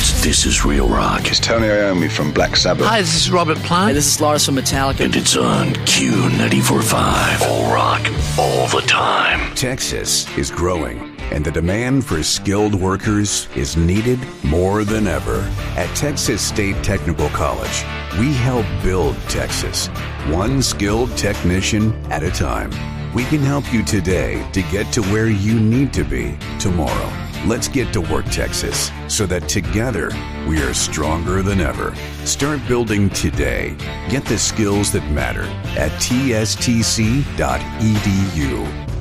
podcast. This is Real Rock. It's Tony Iommi from Black Sabbath. Hi, this is Robert Plant. Hey, this is Lars from Metallica. And it's on Q94.5. All rock, all the time. Texas is growing, and the demand for skilled workers is needed more than ever. At Texas State Technical College, we help build Texas, one skilled technician at a time. We can help you today to get to where you need to be tomorrow. Let's get to work, Texas, so that together we are stronger than ever. Start building today. Get the skills that matter at tstc.edu.